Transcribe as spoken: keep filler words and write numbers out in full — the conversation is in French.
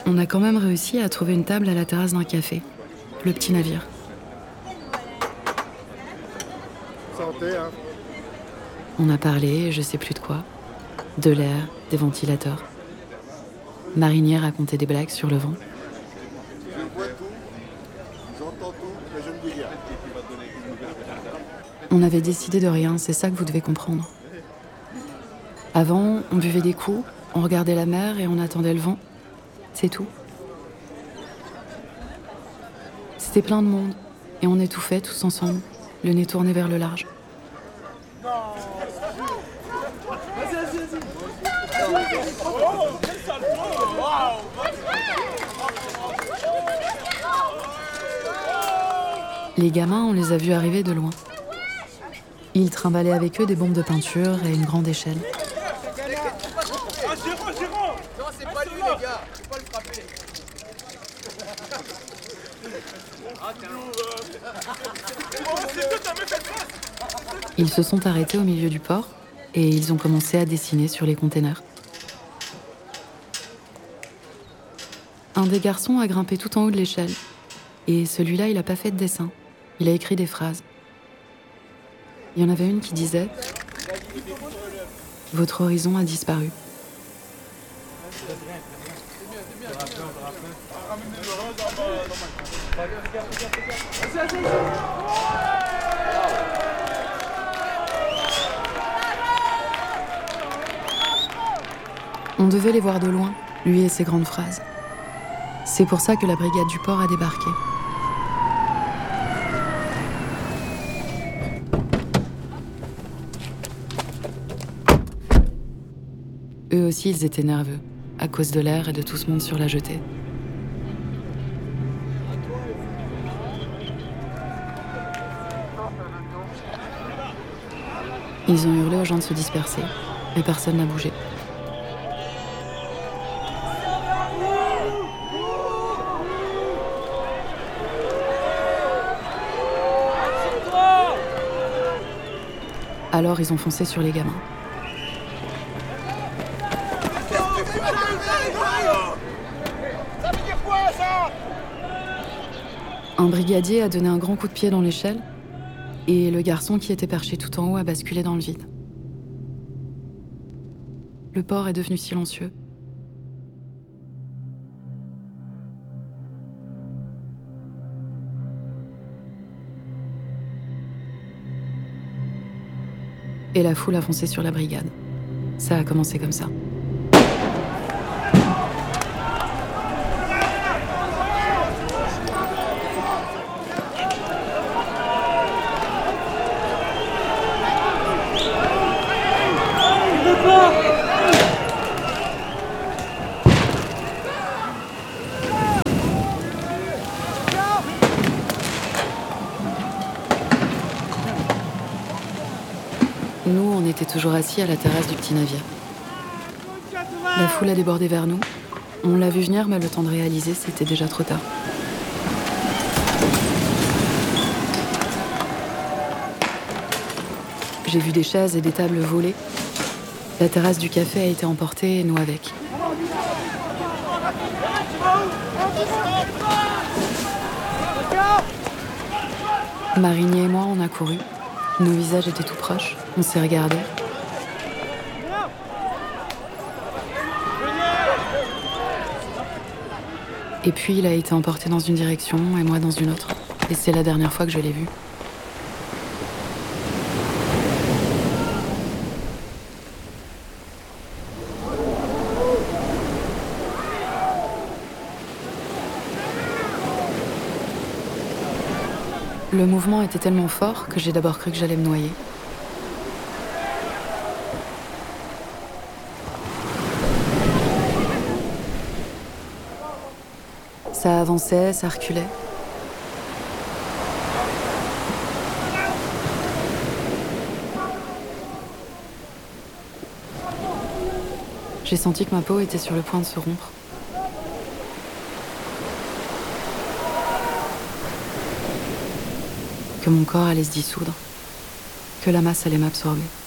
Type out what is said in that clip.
On a quand même réussi à trouver une table à la terrasse d'un café, le Petit Navire. Santé, hein. On a parlé, je sais plus de quoi. De l'air, des ventilateurs. Marinier racontait des blagues sur le vent. Je vois tout, j'entends tout, mais je ne dis rien. On avait décidé de rien, c'est ça que vous devez comprendre. Avant, on buvait des coups, on regardait la mer et on attendait le vent. C'est tout. C'était plein de monde, et on étouffait tous ensemble, le nez tourné vers le large. Les gamins, on les a vus arriver de loin. Ils trimballaient avec eux des bombes de peinture et une grande échelle. Ah, Géraud, Géraud! Non, c'est pas lui, les gars. Faut pas le frapper. Ils se sont arrêtés au milieu du port et ils ont commencé à dessiner sur les containers. Un des garçons a grimpé tout en haut de l'échelle. Et celui-là, il n'a pas fait de dessin. Il a écrit des phrases. Il y en avait une qui disait « Votre horizon a disparu ». On devait les voir de loin, lui et ses grandes phrases. C'est pour ça que la brigade du port a débarqué. Eux aussi, ils étaient nerveux, à cause de l'air et de tout ce monde sur la jetée. Ils ont hurlé aux gens de se disperser, mais personne n'a bougé. Alors ils ont foncé sur les gamins. Ça veut dire quoi, ça? Un brigadier a donné un grand coup de pied dans l'échelle et le garçon qui était perché tout en haut a basculé dans le vide. Le port est devenu silencieux. Et la foule a foncé sur la brigade. Ça a commencé comme ça. Nous, on était toujours assis à la terrasse du Petit Navire. La foule a débordé vers nous. On l'a vu venir, mais le temps de réaliser, c'était déjà trop tard. J'ai vu des chaises et des tables voler. La terrasse du café a été emportée et nous avec. Marinier et moi, on a couru. Nos visages étaient tout proches. On s'est regardés. Et puis il a été emporté dans une direction et moi dans une autre. Et c'est la dernière fois que je l'ai vu. Le mouvement était tellement fort que j'ai d'abord cru que j'allais me noyer. Ça avançait, ça reculait. J'ai senti que ma peau était sur le point de se rompre. Que mon corps allait se dissoudre, que la masse allait m'absorber.